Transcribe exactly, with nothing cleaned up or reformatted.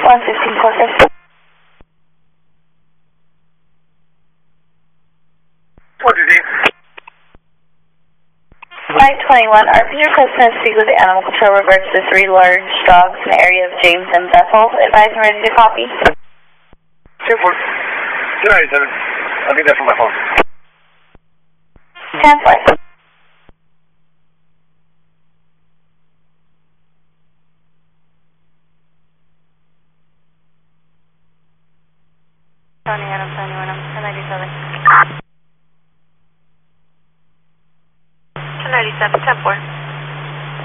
one fifteen four fifty. What is it? five twenty-one, R P requesting to speak with the animal control regards to three large dogs in the area of James and Bethel. Advise and ready to copy. ten four. two ninety-seven. I'll get that from my phone. ten four. Tony Adam, Tony Adam, ten ninety-seven. ten ninety-seven, ten four.